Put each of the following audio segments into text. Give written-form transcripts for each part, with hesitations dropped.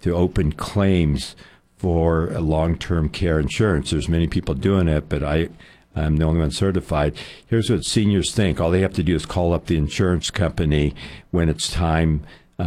to open claims for a long-term care insurance. There's many people doing it, but I'm the only one certified. Here's what seniors think. All they have to do is call up the insurance company when it's time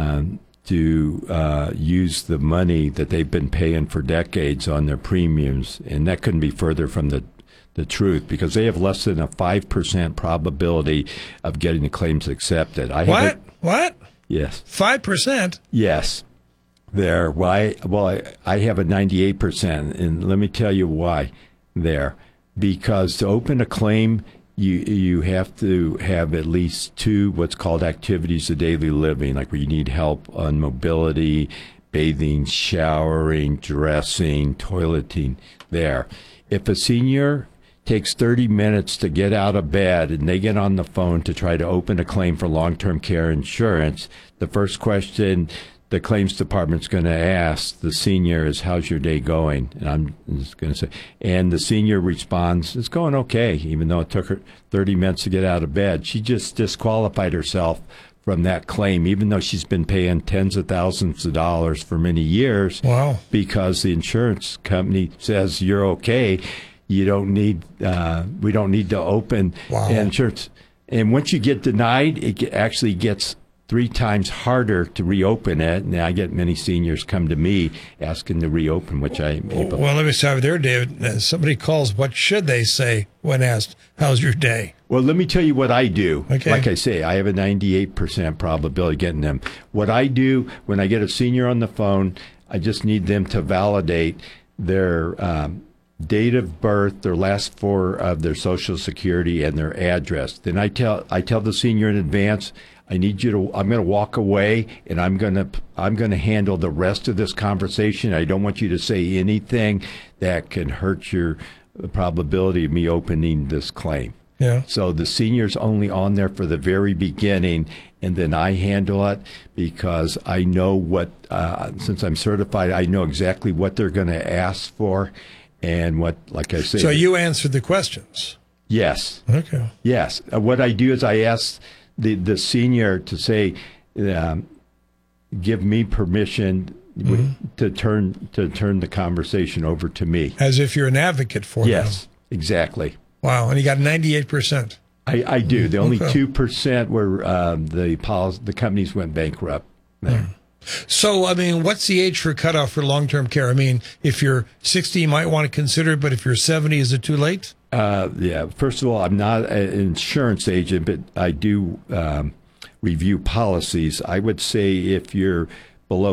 to use the money that they've been paying for decades on their premiums. And that couldn't be further from the truth, because they have less than a 5% probability of getting the claims accepted. What? Yes. 5%? Yes. There. Why? Well, I have a 98%, and let me tell you why there. Because to open a claim, you have to have at least 2 what's called activities of daily living, like where you need help on mobility, bathing, showering, dressing, toileting there. If a senior takes 30 minutes to get out of bed and they get on the phone to try to open a claim for long-term care insurance, the first question the claims department's going to ask the senior is, how's your day going? And I'm just going to say, and the senior responds, it's going okay, even though it took her 30 minutes to get out of bed. She just disqualified herself from that claim, even though she's been paying tens of thousands of dollars for many years. Wow. Because the insurance company says you're okay. You don't need, we don't need to open insurance. And once you get denied, it actually gets 3 times harder to reopen it. And I get many seniors come to me asking to reopen, which I'm able. Well, let me start there, David. Somebody calls, what should they say when asked, how's your day? Well, let me tell you what I do. Okay. Like I say, I have a 98% probability of getting them. What I do when I get a senior on the phone, I just need them to validate their date of birth, their last 4 of their Social Security, and their address. Then I tell the senior in advance, I'm going to walk away, and I'm going to handle the rest of this conversation. I don't want you to say anything that can hurt the probability of me opening this claim. Yeah. So the senior's only on there for the very beginning, and then I handle it because I know what, since I'm certified, I know exactly what they're going to ask for and what, like I say. So you answered the questions? Yes. Okay. Yes. What I do is I ask the senior to say, give me permission to turn the conversation over to me. As if you're an advocate for them. Yes, exactly. Wow, and you got 98%. I do. The only 2% where the companies went bankrupt there. So, I mean, what's the age for cutoff for long-term care? I mean, if you're 60, you might want to consider it, but if you're 70, is it too late? Yeah. First of all, I'm not an insurance agent, but I do review policies. I would say if you're below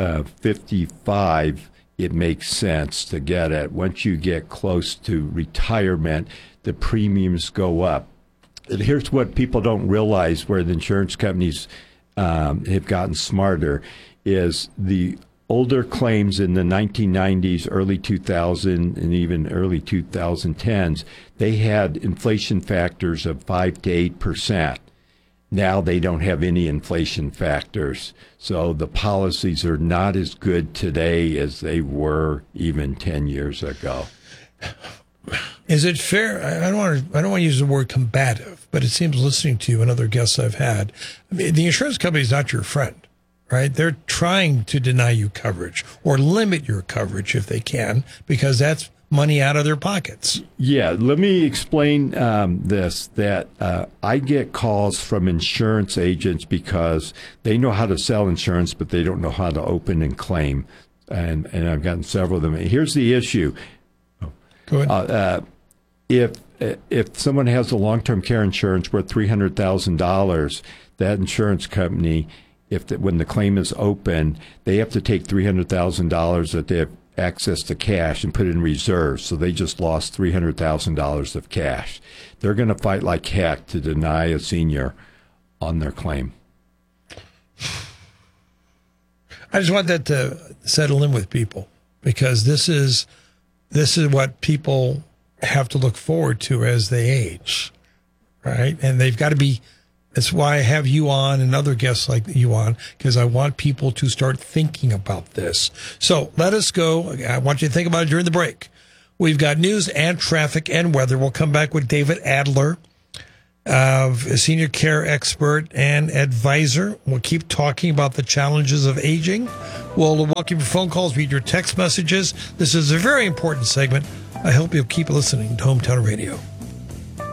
55, it makes sense to get it. Once you get close to retirement, the premiums go up. And here's what people don't realize, where the insurance companies have gotten smarter, is the older claims in the 1990s, early 2000s, and even early 2010s, they had inflation factors of 5 to 8%. Now they don't have any inflation factors. So the policies are not as good today as they were even 10 years ago. Is it fair? I don't want to use the word combative, but it seems, listening to you and other guests I've had, I mean, the insurance company is not your friend, right? They're trying to deny you coverage or limit your coverage if they can, because that's money out of their pockets. Yeah, let me explain this, that I get calls from insurance agents because they know how to sell insurance, but they don't know how to open and claim. And I've gotten several of them. Here's the issue. Go ahead. If someone has a long-term care insurance worth $300,000, that insurance company, when the claim is open, they have to take $300,000 that they have access to cash and put in reserves. So they just lost $300,000 of cash. They're going to fight like heck to deny a senior on their claim. I just want that to settle in with people, because this is what people have to look forward to as they age, right? And they've got to be. That's why I have you on and other guests like you on, because I want people to start thinking about this. So let us go. I want you to think about it during the break. We've got news and traffic and weather. We'll come back with David Adler, a senior care expert and advisor. We'll keep talking about the challenges of aging. We'll welcome your phone calls, read your text messages. This is a very important segment. I hope you'll keep listening to Hometown Radio.